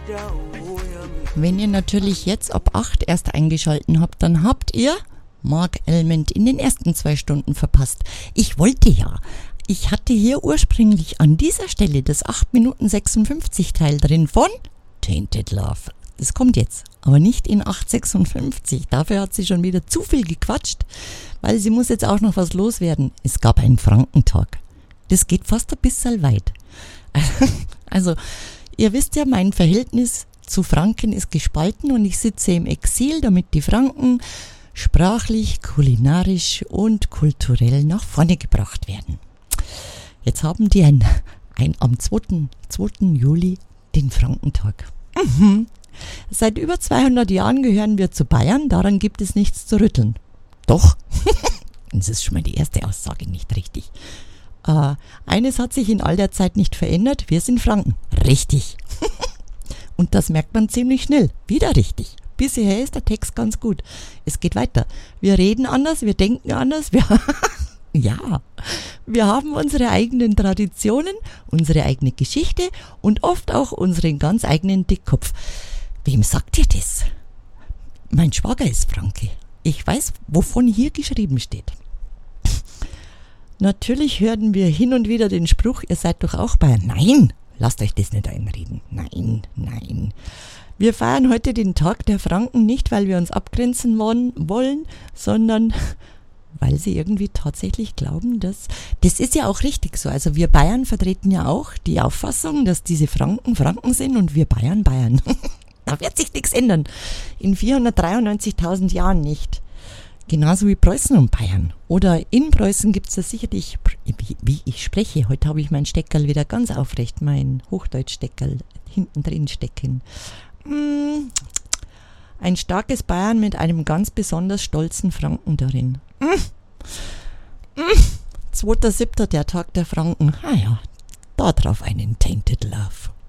Wenn ihr natürlich jetzt ab 8 erst eingeschalten habt, dann habt ihr Mark Almond in den ersten 2 Stunden verpasst. Ich hatte hier ursprünglich an dieser Stelle das 8 Minuten 56 Teil drin von Tainted Love. Das kommt jetzt, aber nicht in 8,56. Dafür hat sie schon wieder zu viel gequatscht, weil sie muss jetzt auch noch was loswerden. Es gab einen Frankentag. Das geht fast ein bisschen weit. Also, ihr wisst ja, mein Verhältnis zu Franken ist gespalten und ich sitze im Exil, damit die Franken sprachlich, kulinarisch und kulturell nach vorne gebracht werden. Jetzt haben die am 2. Juli den Frankentag. Seit über 200 Jahren gehören wir zu Bayern, daran gibt es nichts zu rütteln. Doch, das ist schon mal die erste Aussage nicht richtig. Eines hat sich in all der Zeit nicht verändert, wir sind Franken. Richtig. Und das merkt man ziemlich schnell. Wieder richtig. Bisher ist der Text ganz gut. Es geht weiter. Wir reden anders, wir denken anders, wir haben unsere eigenen Traditionen, unsere eigene Geschichte und oft auch unseren ganz eigenen Dickkopf. Wem sagt ihr das? Mein Schwager ist Franke. Ich weiß, wovon hier geschrieben steht. Natürlich hören wir hin und wieder den Spruch, ihr seid doch auch Bayern. Nein, lasst euch das nicht einreden. Nein. Wir feiern heute den Tag der Franken nicht, weil wir uns abgrenzen wollen, sondern weil sie irgendwie tatsächlich glauben, dass... Das ist ja auch richtig so. Also wir Bayern vertreten ja auch die Auffassung, dass diese Franken sind und wir Bayern. Da wird sich nichts ändern. In 493.000 Jahren nicht. Genauso wie Preußen und Bayern. Oder in Preußen gibt es da sicherlich, wie ich spreche, heute habe ich mein Steckerl wieder ganz aufrecht, mein Hochdeutsch-Steckerl hinten drin stecken. Ein starkes Bayern mit einem ganz besonders stolzen Franken darin. 2.7., der Tag der Franken. Ah ja, da drauf einen Tainted Love.